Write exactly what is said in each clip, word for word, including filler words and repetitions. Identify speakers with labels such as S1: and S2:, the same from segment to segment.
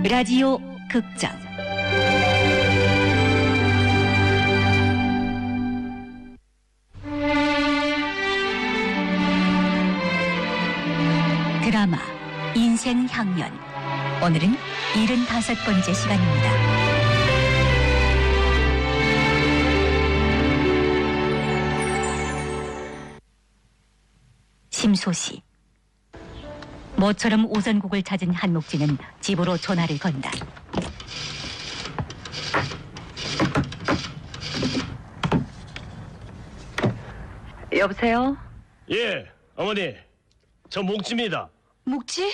S1: 라디오 극장 드라마 인생향연. 오늘은 일흔다섯 번째 시간입니다. 심소시. 모처럼 오선국을 찾은 한목진은 집으로 전화를 건다. 여보세요?
S2: 예, 어머니. 저 묵지입니다.
S3: 묵지?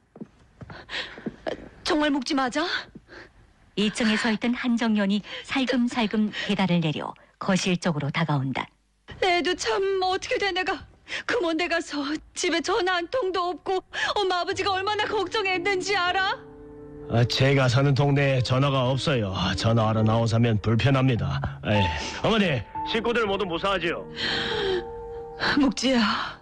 S3: 정말 묵지 맞아?
S1: 이 층에 서 있던 한정연이 살금살금 계단을 내려 거실 쪽으로 다가온다.
S3: 애도 참 어떻게 돼 내가. 금원대 가서 집에 전화 한 통도 없고 엄마 아버지가 얼마나 걱정했는지 알아?
S2: 아, 제가 사는 동네에 전화가 없어요. 전화하러 나오자면 불편합니다. 에이, 어머니, 식구들 모두 무사하지요?
S3: 묵지야,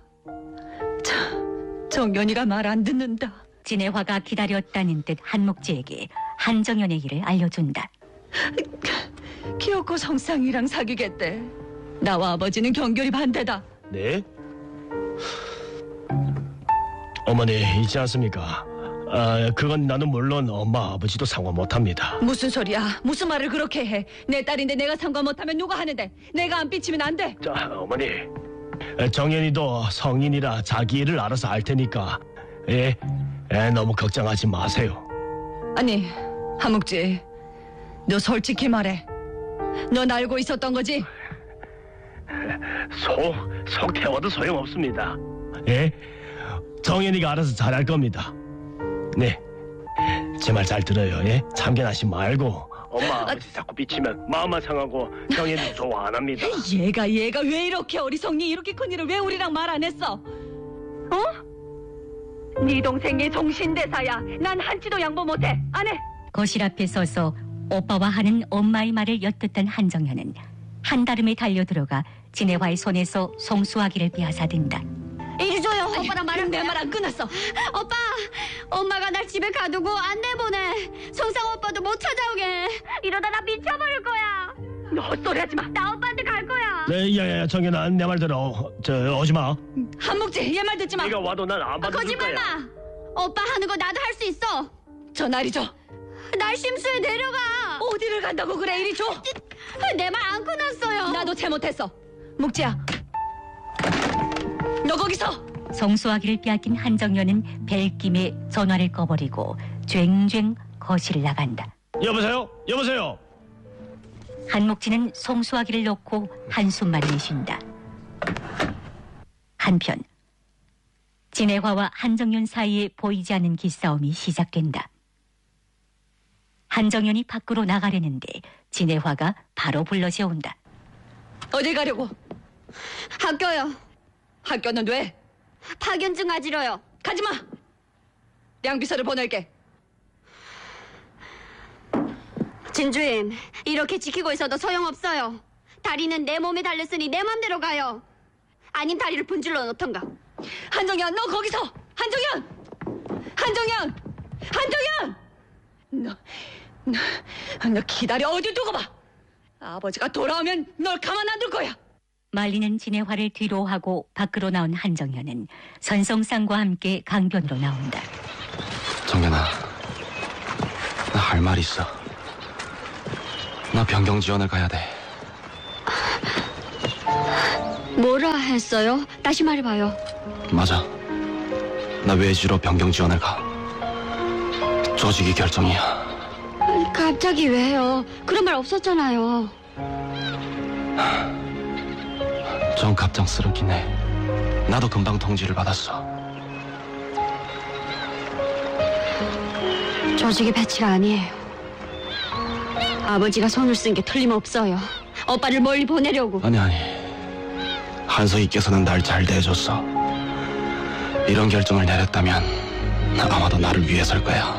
S3: 참 정연이가 말 안 듣는다.
S1: 진혜화가 기다렸다는 듯 한목지에게 한정연의 일을 알려준다.
S3: 키오코 성상이랑 사귀겠대. 나와 아버지는 경결이 반대다.
S2: 네? 어머니, 있지 않습니까? 아, 그건 나는 물론 엄마 아버지도 상관 못합니다.
S3: 무슨 소리야? 무슨 말을 그렇게 해? 내 딸인데 내가 상관 못하면 누가 하는데? 내가 안 삐치면 안 돼.
S2: 자, 어머니, 정연이도 성인이라 자기 일을 알아서 할 테니까 예, 예, 너무 걱정하지 마세요.
S3: 아니, 한묵지, 너 솔직히 말해. 넌 알고 있었던 거지?
S2: 속, 속 태워도 소용없습니다. 예? 정연이가 알아서 잘할 겁니다. 네, 제 말 잘 들어요. 예? 참견하지 말고. 엄마 아버지 자꾸 삐치면 마음만 상하고 정연이도 좋아 안 합니다.
S3: 얘가 얘가 왜 이렇게 어리석니? 이렇게 큰 일을 왜 우리랑 말 안 했어? 어? 네 동생이 종신대사야. 난 한치도 양보 못해. 안 해.
S1: 거실 앞에 서서 오빠와 하는 엄마의 말을 엿듣던 한정연은 한달음에 달려들어가 진혜화의 손에서 송수아기를 빼앗아든다.
S4: 이리 줘요. 오빠랑 말할
S3: 내
S4: 거야.
S3: 말 안 끊었어.
S4: 오빠, 엄마가 날 집에 가두고 안 내보내. 성상 오빠도 못 찾아오게. 이러다 나 미쳐버릴 거야.
S3: 너 헛소리 하지 마.
S4: 나 오빠한테 갈 거야.
S2: 네, 야야야, 정연아, 내 말 들어. 저 오지 마.
S3: 한묵지, 얘 말 듣지 마.
S2: 네가 와도 난 안 받아줄
S4: 거짓말
S2: 거야.
S4: 마. 오빠 하는 거 나도 할 수 있어.
S3: 전화리 줘.
S4: 날 심수에 내려가.
S3: 어디를 간다고 그래? 이리 줘.
S4: 내 말 안 끊었어요.
S3: 나도 잘못했어. 묵지야, 너 거기서.
S1: 송수아기를 빼앗긴 한정연은 벨김에 전화를 꺼버리고 쭝쭝 거실을 나간다.
S2: 여보세요? 여보세요?
S1: 한목진은 송수아기를 놓고 한숨만 내쉰다. 한편 진혜화와 한정연 사이에 보이지 않는 기싸움이 시작된다. 한정연이 밖으로 나가려는데 진혜화가 바로 불러세운다.
S3: 어딜 가려고?
S4: 학교요.
S3: 학교는 왜?
S4: 파견증 가지러요.
S3: 가지마. 양비서를 보낼게.
S4: 진주임, 이렇게 지키고 있어도 소용없어요. 다리는 내 몸에 달렸으니 내 맘대로 가요. 아님 다리를 분질러 놓던가.
S3: 한정연, 너 거기서. 한정연, 한정연, 한정연. 너, 너, 너 기다려. 어디 두고 봐. 아버지가 돌아오면 널 가만 안 둘 거야.
S1: 말리는 진혜화를 뒤로 하고 밖으로 나온 한정연은 선성상과 함께 강변으로 나온다.
S5: 정연아, 나 할 말 있어. 나 변경 지원을 가야 돼.
S4: 뭐라 했어요? 다시 말해봐요.
S5: 맞아. 나 외지로 변경 지원을 가. 조직이 결정이야.
S4: 갑자기 왜요? 그런 말 없었잖아요.
S5: 좀 갑작스럽긴 해. 나도 금방 통지를 받았어.
S4: 조직의 배치가 아니에요. 아버지가 손을 쓴 게 틀림없어요. 오빠를 멀리 보내려고.
S5: 아니 아니. 한석이께서는 날 잘 대해줬어. 이런 결정을 내렸다면 아마도 나를 위해서일 거야.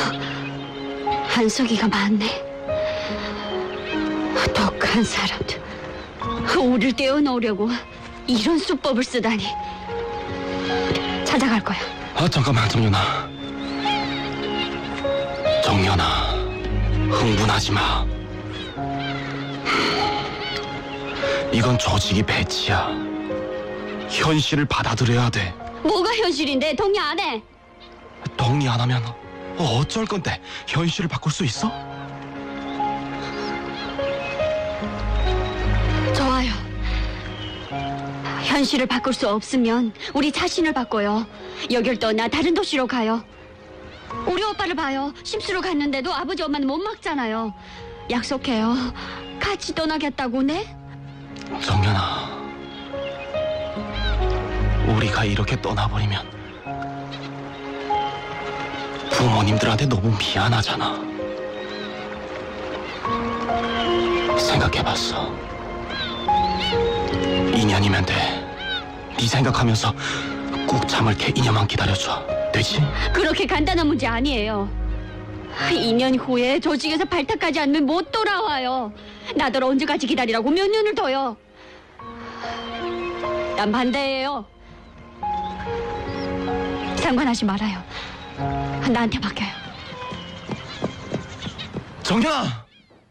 S4: 한석이가 맞네. 독한 사람들. 우릴 떼어놓으려고 이런 수법을 쓰다니. 찾아갈 거야.
S5: 아 잠깐만 정연아. 정연아, 흥분하지 마. 이건 조직이 배치야. 현실을 받아들여야 돼.
S4: 뭐가 현실인데 동의 안 해?
S5: 동의 안 하면 어쩔 건데? 현실을 바꿀 수 있어?
S4: 좋아요. 현실을 바꿀 수 없으면 우리 자신을 바꿔요. 여길 떠나 다른 도시로 가요. 우리 오빠를 봐요. 심수로 갔는데도 아버지 엄마는 못 막잖아요. 약속해요. 같이 떠나겠다고, 네?
S5: 정연아, 우리가 이렇게 떠나버리면 부모님들한테 너무 미안하잖아. 생각해봤어. 이 년이면 돼. 네 생각하면서 꾹 참을게. 이 년만 기다려줘. 되지?
S4: 그렇게 간단한 문제 아니에요. 이 년 후에 조직에서 발탁하지 않으면 못 돌아와요. 나더러 언제까지 기다리라고 몇 년을 더요. 난 반대예요. 상관하지 말아요. 나한테 맡겨요.
S5: 정연아!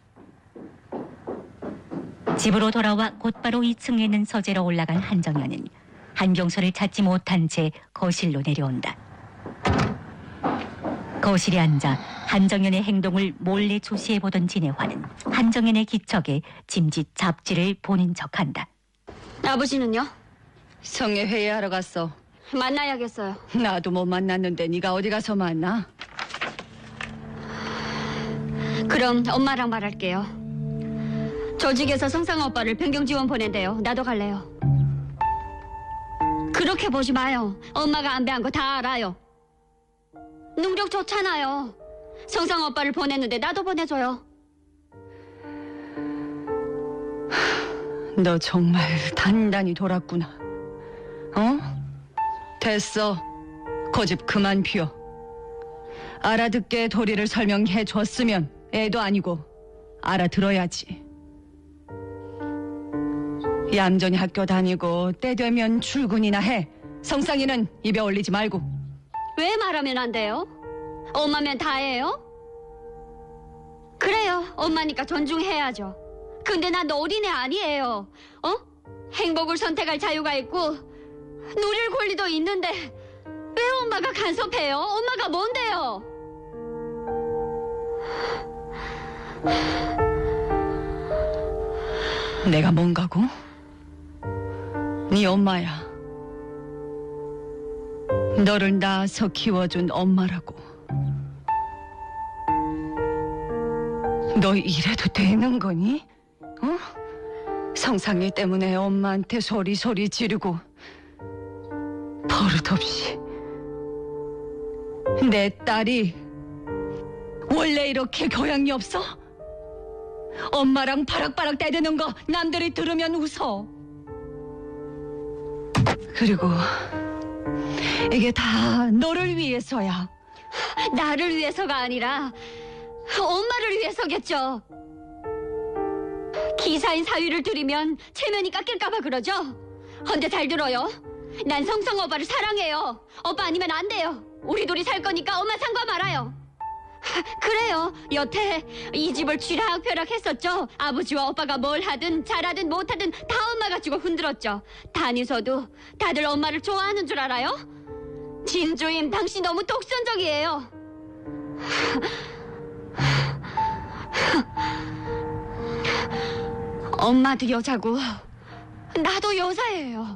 S1: 집으로 돌아와 곧바로 이 층에 있는 서재로 올라간 한정연은 한경서를 찾지 못한 채 거실로 내려온다. 거실에 앉아 한정연의 행동을 몰래 조시해보던 진혜화는 한정연의 기척에 짐짓 잡지를 보는 척한다.
S4: 아버지는요?
S3: 성에 회의하러 갔어.
S4: 만나야겠어요.
S3: 나도 못 만났는데 네가 어디 가서 만나?
S4: 그럼 엄마랑 말할게요. 조직에서 성상 오빠를 변경 지원 보낸대요. 나도 갈래요. 그렇게 보지 마요. 엄마가 안배한 거 다 알아요. 능력 좋잖아요. 성상 오빠를 보냈는데 나도 보내줘요.
S3: 너 정말 단단히 돌았구나. 어? 됐어. 고집 그만 피워. 알아듣게 도리를 설명해 줬으면 애도 아니고 알아들어야지. 얌전히 학교 다니고 때 되면 출근이나 해. 성상이는 입에 올리지 말고.
S4: 왜 말하면 안 돼요? 엄마면 다 해요? 그래요. 엄마니까 존중해야죠. 근데 난 어린애 아니에요. 어? 행복을 선택할 자유가 있고 누릴 권리도 있는데 왜 엄마가 간섭해요? 엄마가 뭔데요?
S3: 내가 뭔가고? 네 엄마야. 너를 낳아서 키워준 엄마라고. 너 이래도 되는 거니? 어? 성상일 때문에 엄마한테 소리소리 지르고 버릇없이. 내 딸이 원래 이렇게 교양이 없어? 엄마랑 바락바락 대드는 거 남들이 들으면 웃어. 그리고 이게 다 너를 위해서야.
S4: 나를 위해서가 아니라 엄마를 위해서겠죠. 기사인 사위를 들이면 체면이 깎일까봐 그러죠? 헌데 잘 들어요. 난 성성 오빠를 사랑해요. 오빠 아니면 안 돼요. 우리 둘이 살 거니까 엄마 상관 말아요. 그래요. 여태 이 집을 쥐락펴락 했었죠. 아버지와 오빠가 뭘 하든 잘하든 못하든 다 엄마 가지고 흔들었죠. 다니서도 다들 엄마를 좋아하는 줄 알아요? 진주임, 당신 너무 독선적이에요. 엄마도 여자고 나도 여자예요.